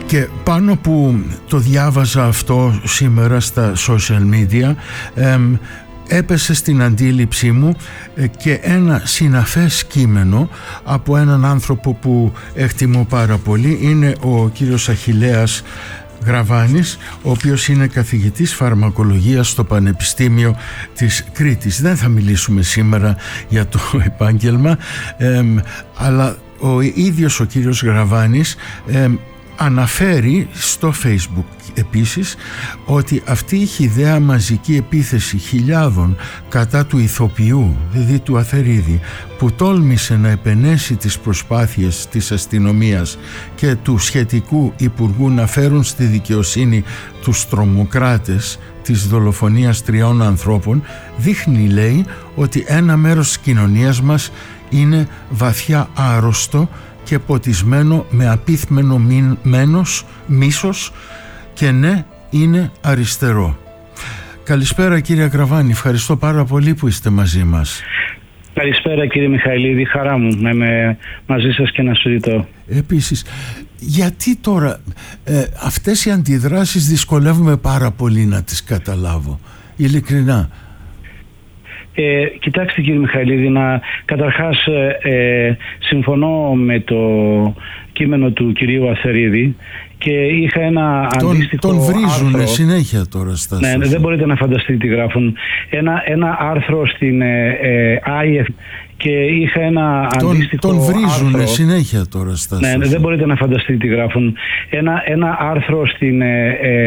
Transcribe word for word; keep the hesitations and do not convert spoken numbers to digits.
Και πάνω που το διάβαζα αυτό σήμερα στα social media, εμ, έπεσε στην αντίληψή μου και ένα συναφές κείμενο από έναν άνθρωπο που εκτιμώ πάρα πολύ. Είναι ο κύριος Αχιλλέας Γραβάνης, ο οποίος είναι καθηγητής φαρμακολογίας στο Πανεπιστήμιο της Κρήτης. Δεν θα μιλήσουμε σήμερα για το επάγγελμα, εμ, αλλά ο ίδιος ο κύριος Γραβάνης εμ, αναφέρει στο Facebook επίσης ότι αυτή η χυδαία μαζική επίθεση χιλιάδων κατά του ηθοποιού, δηλαδή του Αθερίδη, που τόλμησε να επενέσει τις προσπάθειες της αστυνομίας και του σχετικού υπουργού να φέρουν στη δικαιοσύνη τους τρομοκράτες της δολοφονίας τριών ανθρώπων, δείχνει, λέει, ότι ένα μέρος της κοινωνίας μας είναι βαθιά άρρωστο και ποτισμένο με απίθμενο μένος, μίσος, και ναι, είναι αριστερό. Καλησπέρα κύριε Γραβάνη, ευχαριστώ πάρα πολύ που είστε μαζί μας. Καλησπέρα κύριε Μιχαηλίδη, χαρά μου να είμαι μαζί σας και να συζητώ. Επίσης, γιατί τώρα ε, αυτές οι αντιδράσεις δυσκολεύομαι πάρα πολύ να τις καταλάβω, ειλικρινά? Ε, κοιτάξτε κύριε Μιχαηλίδη, να, καταρχάς ε, ε, συμφωνώ με το κείμενο του κυρίου Αθερίδη και είχα ένα τον, αντίστοιχο τον βρίζουν άρθρο, συνέχεια τώρα στα ναι, δεν μπορείτε να φανταστείτε τι γράφουν, ένα, ένα άρθρο στην ε, ε, άι εφ και είχα ένα τον, αντίστοιχο τον βρίζουν άρθρο, συνέχεια τώρα στα ναι, δεν μπορείτε να φανταστείτε τι γράφουν, ένα, ένα άρθρο στην ε, ε,